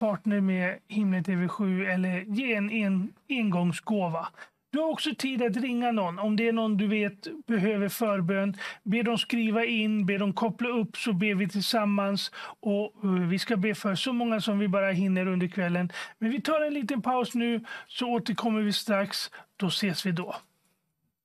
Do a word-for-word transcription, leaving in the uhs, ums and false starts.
partner med Himlen T V sju eller ge en, en engångsgåva. Du har också tid att ringa någon. Om det är någon du vet behöver förbön, be dem skriva in, be dem koppla upp, så ber vi tillsammans. Och uh, vi ska be för så många som vi bara hinner under kvällen. Men vi tar en liten paus nu, så återkommer vi strax. Då ses vi då.